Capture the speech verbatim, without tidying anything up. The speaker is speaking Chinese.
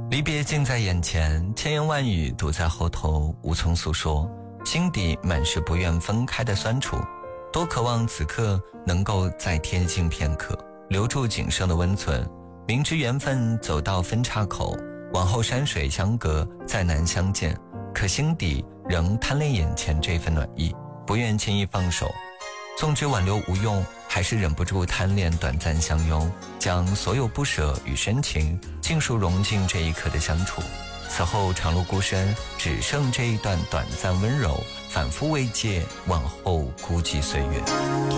离别近在眼前，千言万语堵在喉头，无从诉说，心底满是不愿分开的酸楚。多渴望此刻能够再贴近片刻，留住仅剩的温存。明知缘分走到分岔口，往后山水相隔，再难相见，可心底仍贪恋眼前这份暖意，不愿轻易放手。纵知挽留无用，还是忍不住贪恋短暂相拥，将所有不舍与深情尽数融进这一刻的相处。此后长路孤身，只剩这一段短暂温柔，反复慰藉往后孤寂岁月。